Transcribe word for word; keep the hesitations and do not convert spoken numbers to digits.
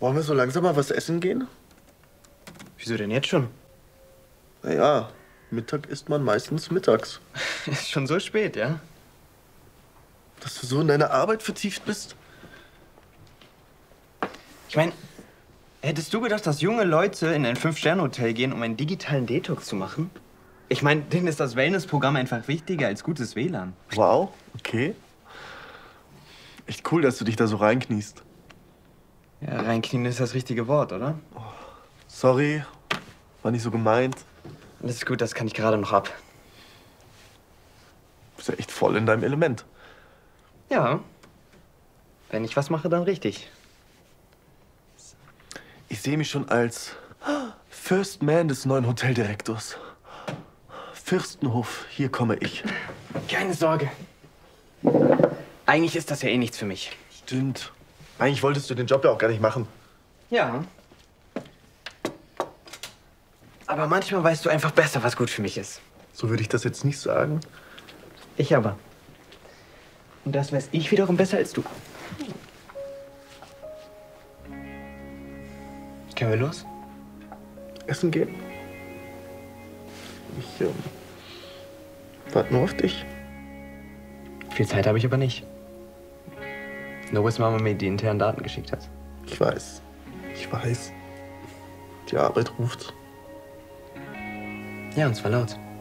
Wollen wir so langsam mal was essen gehen? Wieso denn jetzt schon? Naja, Mittag isst man meistens mittags. Ist schon so spät, ja? Dass du so in deine Arbeit vertieft bist? Ich meine, hättest du gedacht, dass junge Leute in ein Fünf-Sterne-Hotel gehen, um einen digitalen Detox zu machen? Ich meine, denen ist das Wellness-Programm einfach wichtiger als gutes W L A N. Wow, okay. Echt cool, dass du dich da so reinkniest. Ja, reinknien ist das richtige Wort, oder? Sorry, war nicht so gemeint. Das ist gut, das kann ich gerade noch ab. Du bist ja echt voll in deinem Element. Ja. Wenn ich was mache, dann richtig. Ich sehe mich schon als First Man des neuen Hoteldirektors. Fürstenhof, hier komme ich. Keine Sorge. Eigentlich ist das ja eh nichts für mich. Stimmt. Eigentlich wolltest du den Job ja auch gar nicht machen. Ja. Aber manchmal weißt du einfach besser, was gut für mich ist. So würde ich das jetzt nicht sagen. Ich aber. Und das weiß ich wiederum besser als du. Können wir los? Essen gehen? Ich ähm, warte nur auf dich. Viel Zeit habe ich aber nicht. Nur bis Mama mir die internen Daten geschickt hat. Ich weiß. Ich weiß. Die Arbeit ruft. Ja, und zwar laut.